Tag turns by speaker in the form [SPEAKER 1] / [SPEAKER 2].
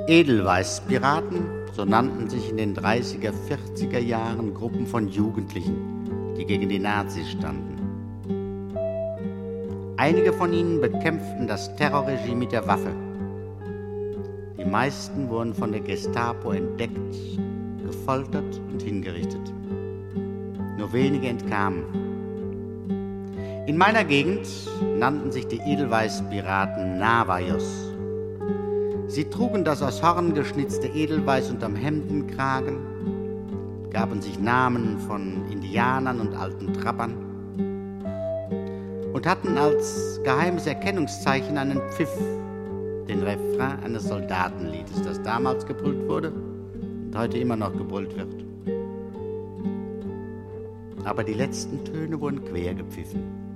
[SPEAKER 1] Edelweißpiraten, so nannten sich in den 30er, 40er Jahren Gruppen von Jugendlichen, die gegen die Nazis standen. Einige von ihnen bekämpften das Terrorregime mit der Waffe. Die meisten wurden von der Gestapo entdeckt, gefoltert und hingerichtet. Nur wenige entkamen. In meiner Gegend nannten sich die Edelweißpiraten Navajos. Sie trugen das aus Horn geschnitzte Edelweiß unterm Hemdenkragen, gaben sich Namen von Indianern und alten Trappern und hatten als geheimes Erkennungszeichen einen Pfiff, den Refrain eines Soldatenliedes, das damals gebrüllt wurde und heute immer noch gebrüllt wird. Aber die letzten Töne wurden quer gepfiffen.